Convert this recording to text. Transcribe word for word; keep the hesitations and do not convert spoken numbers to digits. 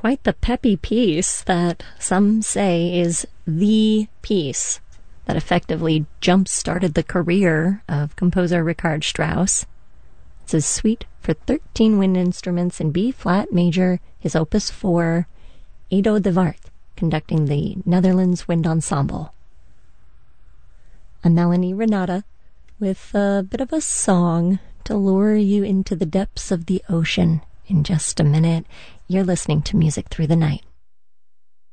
quite the peppy piece that some say is the piece that effectively jump-started the career of composer Richard Strauss. It's his suite for thirteen wind instruments in B-flat major, his opus four, Edo de Wart, conducting the Netherlands Wind Ensemble. I'm Melanie Renata with a bit of a song to lure you into the depths of the ocean. In just a minute, you're listening to Music Through the Night.